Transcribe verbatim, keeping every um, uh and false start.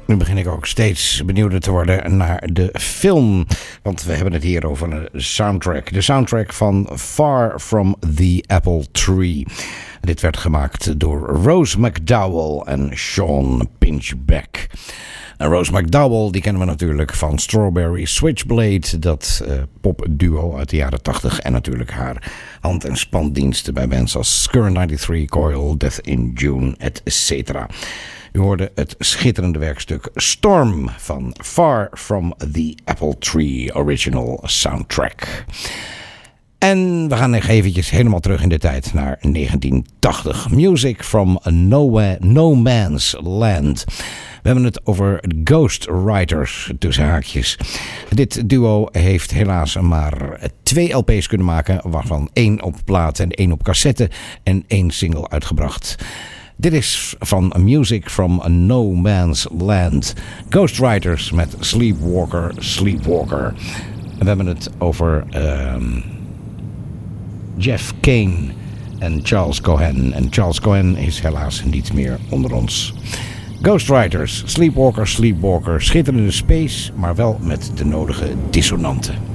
Nu begin ik ook steeds benieuwder te worden naar de film. Want we hebben het hier over een soundtrack. De soundtrack van Far From The Apple Tree. Dit werd gemaakt door Rose McDowell en Sean Pinchbeck. En Rose McDowell, die kennen we natuurlijk van Strawberry Switchblade. Dat uh, popduo uit de jaren tachtig. En natuurlijk haar hand- en spandiensten bij bands als Skur drieënnegentig, Coil, Death in June, et cetera. U hoorde het schitterende werkstuk Storm van Far From The Apple Tree Original Soundtrack. En we gaan nog eventjes helemaal terug in de tijd naar negentien tachtig. Music from Nowhere, No Man's Land. We hebben het over Ghostwriters, tussen haakjes. Dit duo heeft helaas maar twee L P's kunnen maken, waarvan één op plaat en één op cassette en één single uitgebracht. Dit is van Music from No Man's Land. Ghostwriters met Sleepwalker, Sleepwalker. En we hebben het over um, Jeff Kane en Charles Cohen. En Charles Cohen is helaas niet meer onder ons. Ghostwriters, Sleepwalker, Sleepwalker. Schitterende space, maar wel met de nodige dissonanten.